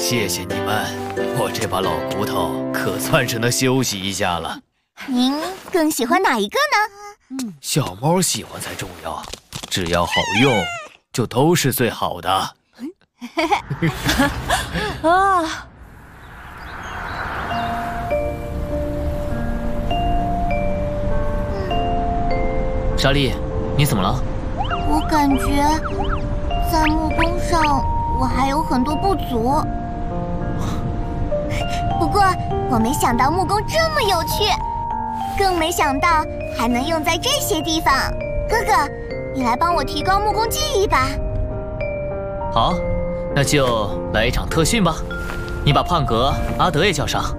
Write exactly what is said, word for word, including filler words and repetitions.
谢谢你们，我这把老骨头可算是能休息一下了。 您更喜欢哪一个呢？ 小猫喜欢才重要，只要好用，就都是最好的。 啊！ 莎莉，你怎么了？ 我感觉在木工上我还有很多不足。不过我没想到木工这么有趣，更没想到还能用在这些地方。哥哥，你来帮我提高木工技艺吧。 好，那就来一场特训吧。你把胖格、阿德也叫上。